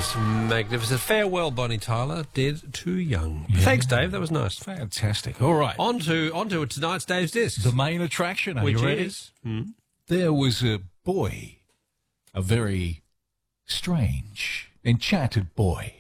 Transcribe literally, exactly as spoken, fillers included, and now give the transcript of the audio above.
was magnificent. Farewell, Bonnie Tyler. Dead too young. Yeah. Thanks, Dave. That was nice. Fantastic. All right. On to, on to tonight's Dave's Discs. The main attraction. Are Which you ready? is? Hmm? There was a boy, a very strange, enchanted boy,